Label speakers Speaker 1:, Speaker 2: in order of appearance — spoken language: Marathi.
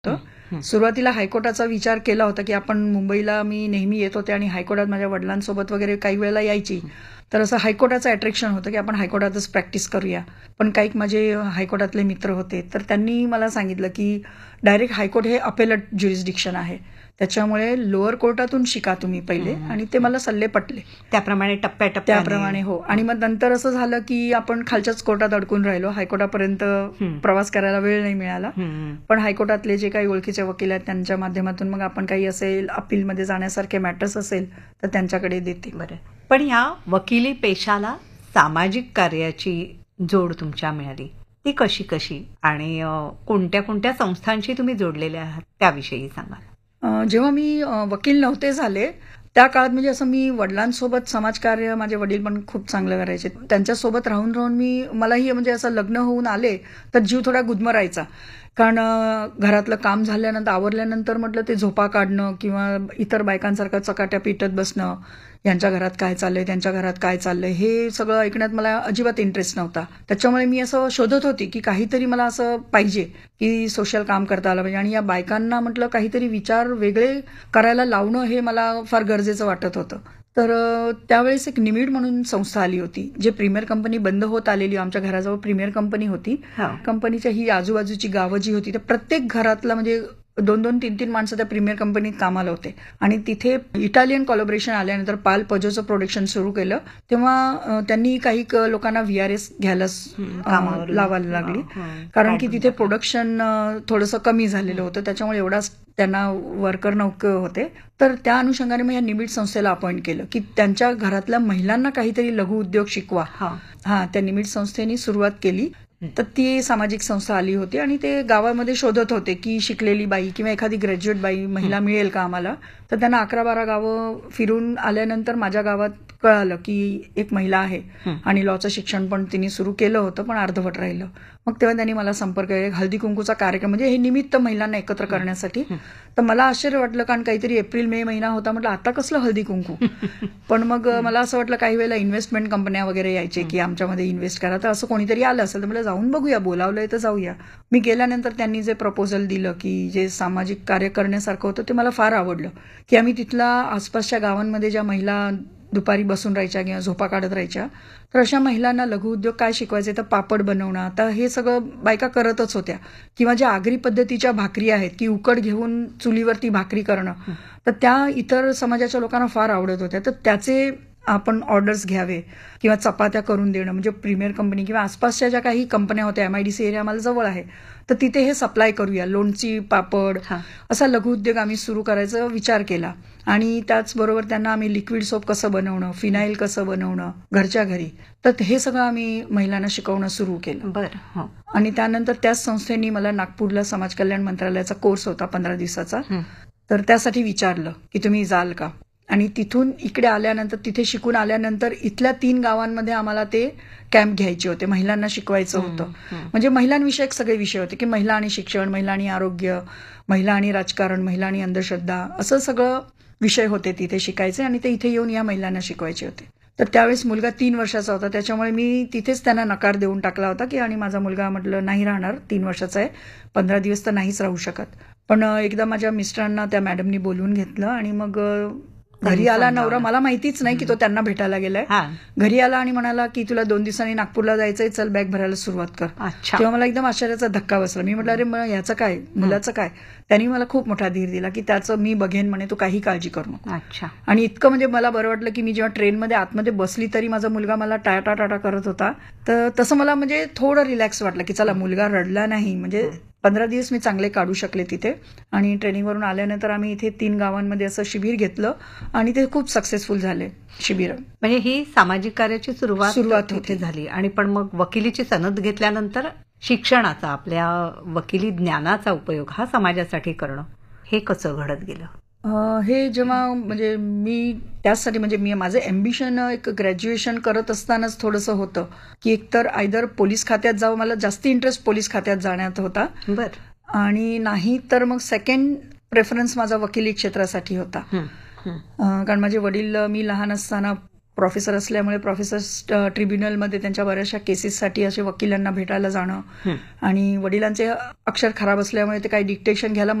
Speaker 1: सुरुवातीला हायकोर्टाचा विचार केला होता की आपण मुंबईला मी नेहमी येत होते आणि हायकोर्टात माझ्या वडिलांसोबत वगैरे काही वेळेला यायची, तर असं हायकोर्टाचं अट्रॅक्शन होतं की आपण हायकोर्टातच प्रॅक्टिस करूया. पण काही माझे हायकोर्टातले मित्र होते तर त्यांनी मला सांगितलं की डायरेक्ट हायकोर्ट हे अपेलट ज्युरिस्डिक्शन आहे, त्याच्यामुळे लोअर कोर्टातून शिका तुम्ही पहिले. आणि ते मला सल्ले पटले
Speaker 2: त्याप्रमाणे टप्प्याटप्प्याने.
Speaker 1: त्याप्रमाणे हो. आणि मग नंतर असं झालं की आपण खालच्याच कोर्टात अडकून राहिलो, हायकोर्टापर्यंत प्रवास करायला वेळ नाही मिळाला. पण हायकोर्टातले जे काही ओळखीचे वकील आहेत त्यांच्या माध्यमातून मग आपण काही असेल अपीलमध्ये जाण्यासारखे मॅटर्स असेल तर त्यांच्याकडे देते.
Speaker 2: बरं, पण या वकिली पेशाला सामाजिक कार्याची जोड तुमच्या मिळाली ती कशी कशी आणि कोणत्या कोणत्या संस्थांशी तुम्ही जोडलेले आहात त्याविषयी सांगा.
Speaker 1: जेव्हा मी वकील नव्हते झाले त्या काळात म्हणजे असं मी वडिलांसोबत समाजकार्य, माझे वडील पण खूप चांगलं करायचे, त्यांच्यासोबत राहून राहून मलाही म्हणजे असं लग्न होऊन आले तर जीव थोडा गुदमरायचा. कारण घरातलं काम झाल्यानंतर आवरल्यानंतर म्हटलं ते झोपा काढणं किंवा इतर बायकांसारखं चकाट्या पिटत बसणं, यांच्या घरात काय चाललंय त्यांच्या घरात काय चाललंय हे सगळं ऐकण्यात मला अजिबात इंटरेस्ट नव्हता. त्याच्यामुळे मी असं शोधत होती की काहीतरी मला असं पाहिजे की सोशल काम करता आलं पाहिजे. आणि या बायकांना म्हटलं काहीतरी विचार वेगळे करायला लावणं हे मला फार गरजेचं वाटत होतं. तर त्यावेळेस एक निमिड म्हणून संस्था आली होती, जे प्रीमियर कंपनी बंद होत आलेली, आमच्या घराजवळ प्रीमियर कंपनी होती. कंपनीच्या ही आजूबाजूची गावं जी होती त्या प्रत्येक घरातला म्हणजे 2-2, 3-3 माणसं त्या प्रीमियर कंपनीत कामाला होते. आणि तिथे इटालियन कोलॅबोरेशन आल्यानंतर पाल पजोचं प्रोडक्शन सुरू केलं तेव्हा त्यांनी काही लोकांना VRS घ्यायला लावायला लागली, कारण की तिथे प्रोडक्शन थोडंसं कमी झालेलं होतं, त्याच्यामुळे एवढाच त्यांना वर्कर नौके होते. तर त्या अनुषंगाने मग या निमिड संस्थेला अपॉइंट केलं की त्यांच्या घरातल्या महिलांना काहीतरी लघु उद्योग शिकवा. त्या निमिड संस्थेने सुरुवात केली. तर ती सामाजिक संस्था आली होती आणि ते गावामध्ये शोधत होते की शिकलेली बाई किंवा एखादी ग्रॅज्युएट बाई महिला मिळेल का आम्हाला. तर त्यांना 11-12 गावं फिरून आल्यानंतर माझ्या गावात कळालं की एक महिला आहे आणि लॉचं शिक्षण पण तिने सुरू केलं होतं पण अर्धवट राहिलं. मग तेव्हा त्यांनी मला संपर्क केला. हळदी कुंकूचा कार्यक्रम म्हणजे हे निमित्त महिलांना एकत्र करण्यासाठी. तर मला आश्चर्य वाटलं कारण काहीतरी एप्रिल-मे महिना होता, म्हटलं आता कसलं हळदी कुंकू. पण मग मला असं वाटलं काही वेळेला इन्व्हेस्टमेंट कंपन्या वगैरे यायचे की आमच्यामध्ये इन्व्हेस्ट करा, तर असं कोणीतरी आलं असेल तर मला जाऊन बघूया, बोलावलंय तर जाऊया. मी गेल्यानंतर त्यांनी जे प्रपोजल दिलं की जे सामाजिक कार्य करण्यासारखं होतं ते मला फार आवडलं. की आम्ही तिथला आसपासच्या गावांमध्ये ज्या महिला दुपारी बसून राहायच्या किंवा झोपा काढत राहायच्या, तर अशा महिलांना लघुउद्योग काय शिकवायचे, तर पापड बनवणं, आता हे सगळं बायका करतच होत्या. किंवा ज्या आगरी पद्धतीच्या भाकरी आहेत की उकड घेऊन चुलीवरती भाकरी करणं, तर त्या इतर समाजाच्या लोकांना फार आवडत होत्या. तर त्याचे आपण ऑर्डर्स घ्यावे किंवा चपात्या करून देणं, म्हणजे प्रीमियर कंपनी किंवा आसपासच्या ज्या काही कंपन्या होत्या, MIDC एरिया मला जवळ आहे, तर तिथे हे सप्लाय करूया, लोणची, पापड, असा लघुउद्योग आम्ही सुरू करायचा विचार केला. आणि त्याचबरोबर त्यांना आम्ही लिक्विड सोप कसं बनवणं, फिनाईल कसं बनवणं घरच्या घरी, तर हे सगळं आम्ही महिलांना शिकवणं सुरू केलं.
Speaker 2: बरं.
Speaker 1: आणि त्यानंतर त्याच संस्थेने मला नागपूरला समाज कल्याण मंत्रालयाचा कोर्स होता 15 दिवसाचा, तर त्यासाठी विचारलं की तुम्ही जाल का. आणि तिथून इकडे आल्यानंतर, तिथे शिकून आल्यानंतर इथल्या 3 गावांमध्ये आम्हाला ते कॅम्प घ्यायचे होते, महिलांना शिकवायचं होतं. म्हणजे महिलांविषयक सगळे विषय होते की महिला आणि शिक्षण, महिला आणि आरोग्य, महिला आणि राजकारण, महिला आणि अंधश्रद्धा, असं सगळं विषय होते तिथे शिकायचे. आणि ते इथे येऊन या महिलांना शिकवायचे होते. तर त्यावेळेस मुलगा 3 वर्षाचा होता, त्याच्यामुळे मी तिथेच त्यांना नकार देऊन टाकला होता की आणि माझा मुलगा म्हटलं नाही राहणार, 3 वर्षाचा आहे, 15 दिवस तर नाहीच राहू शकत. पण एकदा माझ्या मिस्टरांना त्या मॅडमनी बोलवून घेतलं आणि मग घरी आला नवरा, मला माहितीच नाही की तो त्यांना भेटायला गेलाय. घरी आला आणि म्हणाला की तुला 2 दिवसांनी नागपूरला जायचंय, चल बॅग भरायला सुरुवात कर. तेव्हा मला एकदम आश्चर्याचा धक्का बसला. मी म्हटलं अरे मग याचं काय, मुलाचं काय. त्यांनी मला खूप मोठा धीर दिला की त्याचं मी बघेन म्हणे, तू काही काळजी करू नको. आणि इतकं म्हणजे मला बरं वाटलं की मी जेव्हा ट्रेनमध्ये आतमध्ये बसली तरी माझा मुलगा मला टाटा टाटा करत होता. तर तसं मला म्हणजे थोडं रिलॅक्स वाटलं की चला मुलगा रडला नाही, म्हणजे 15 दिवस मी चांगले काढू शकले तिथे. आणि ट्रेनिंगवरून आल्यानंतर आम्ही इथे 3 गावांमध्ये असं शिबिर घेतलं आणि ते खूप सक्सेसफुल झाले शिबिर.
Speaker 2: म्हणजे ही सामाजिक कार्याची सुरुवात इथे झाली. आणि पण मग वकिलीची सनद घेतल्यानंतर शिक्षणाचा, आपल्या वकिली ज्ञानाचा उपयोग हा समाजासाठी करणं, हे कसं घडत गेलं.
Speaker 1: हे जेव्हा म्हणजे मी त्यासाठी म्हणजे मी माझं एम्बिशन एक ग्रॅज्युएशन करत असतानाच थोडंसं होतं की एकतर आयदर पोलीस खात्यात जावं, मला जास्त इंटरेस्ट पोलीस खात्यात जाण्यात होता. आणि नाही तर मग सेकंड प्रेफरन्स माझा वकिली क्षेत्रासाठी होता. कारण माझे वडील मी लहान असताना प्रोफेसर असल्यामुळे प्रोफेसर्स ट्रिब्युनलमध्ये त्यांच्या बऱ्याचशा केसेससाठी असे वकिलांना भेटायला जाणं आणि वडिलांचे अक्षर खराब असल्यामुळे ते काही डिक्टेशन घ्यायला